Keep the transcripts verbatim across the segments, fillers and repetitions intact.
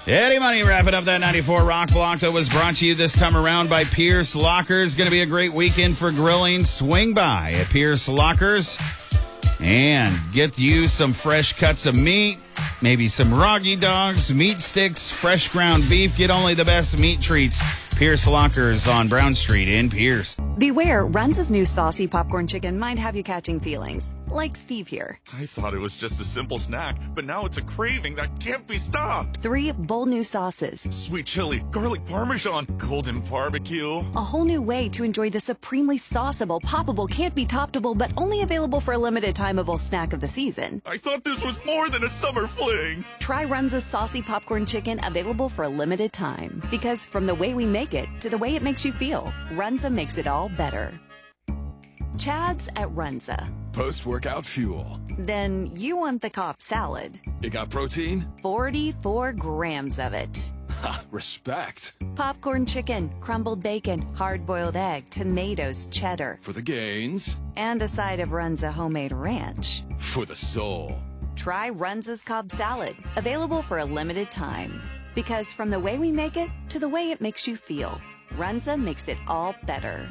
Eddie Money wrapping up that ninety-four Rock Block that was brought to you this time around by Pierce Lockers. Going to be a great weekend for grilling. Swing by at Pierce Lockers and get you some fresh cuts of meat, maybe some roggy dogs, meat sticks, fresh ground beef. Get only the best meat treats. Pierce Lockers on Brown Street in Pierce. Beware, Runza's new saucy popcorn chicken might have you catching feelings, like Steve here. I thought it was just a simple snack, but now it's a craving that can't be stopped. Three bold new sauces. Sweet chili, garlic parmesan, golden barbecue. A whole new way to enjoy the supremely sauceable, poppable, can't be toppable, but only available for a limited timeable snack of the season. I thought this was more than a summer fling. Try Runza's saucy popcorn chicken, available for a limited time. Because from the way we make it to the way it makes you feel, Runza makes it all better. Chad's at Runza. Post-workout fuel. Then you want the Cobb salad. It got protein? forty-four grams of it. Ha, respect. Popcorn chicken, crumbled bacon, hard-boiled egg, tomatoes, cheddar. For the gains. And a side of Runza homemade ranch. For the soul. Try Runza's Cobb salad, available for a limited time. Because from the way we make it to the way it makes you feel, Runza makes it all better.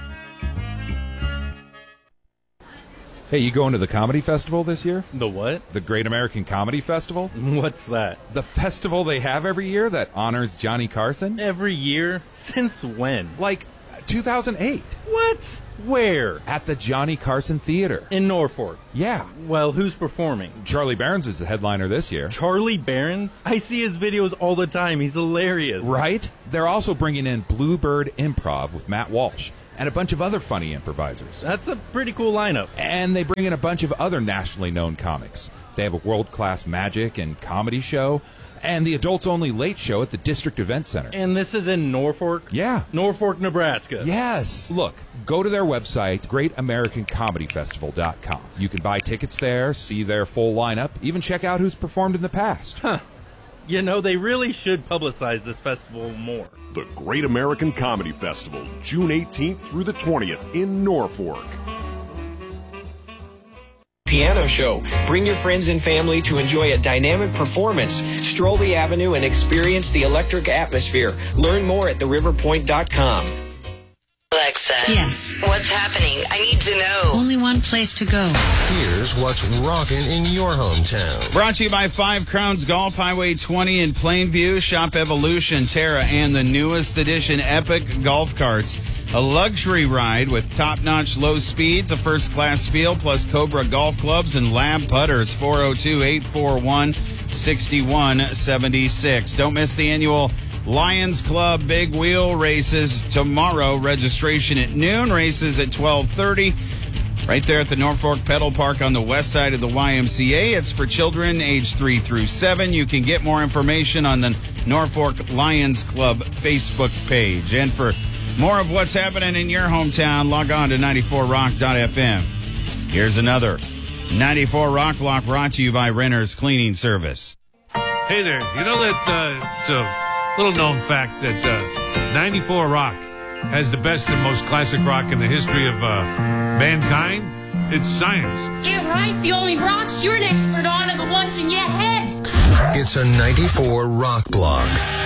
Hey, you going to the comedy festival this year? The what? The Great American Comedy Festival? What's that? The festival they have every year that honors Johnny Carson? Every year? Since when? Like two thousand eight. What? Where? At the Johnny Carson Theater. In Norfolk? Yeah. Well, who's performing? Charlie Barons is the headliner this year. Charlie Barons? I see his videos all the time. He's hilarious. Right? They're also bringing in Bluebird Improv with Matt Walsh and a bunch of other funny improvisers. That's a pretty cool lineup. And they bring in a bunch of other nationally known comics. They have a world-class magic and comedy show, and the adults-only late show at the District Event Center. And this is in Norfolk? Yeah. Norfolk, Nebraska. Yes. Look, go to their website, great american comedy festival dot com. You can buy tickets there, see their full lineup, even check out who's performed in the past. Huh. You know, they really should publicize this festival more. The Great American Comedy Festival, June eighteenth through the twentieth in Norfolk. Piano show. Bring your friends and family to enjoy a dynamic performance. Stroll the avenue and experience the electric atmosphere. Learn more at the river point dot com. Alexa. Yes. What's happening? I need to know. Only one place to go. Here's what's rocking in your hometown. Brought to you by Five Crowns Golf, Highway twenty in Plainview. Shop Evolution, Terra, and the newest edition Epic Golf Carts. A luxury ride with top-notch low speeds, a first-class feel, plus Cobra golf clubs and lab putters. four oh two, eight four one, six one seven six. Don't miss the annual Lions Club Big Wheel races tomorrow. Registration at noon, races at twelve thirty. Right there at the Norfolk Pedal Park on the west side of the Y M C A. It's for children age three through seven. You can get more information on the Norfolk Lions Club Facebook page. And for more of what's happening in your hometown, log on to ninety-four rock dot f m. Here's another ninety-four Rock Block brought to you by Renter's Cleaning Service. Hey there, you know that uh, it's a little known fact that uh, ninety-four Rock has the best and most classic rock in the history of uh, mankind? It's science. Yeah, right. The only rocks you're an expert on are the ones in your head. It's a ninety-four Rock Block.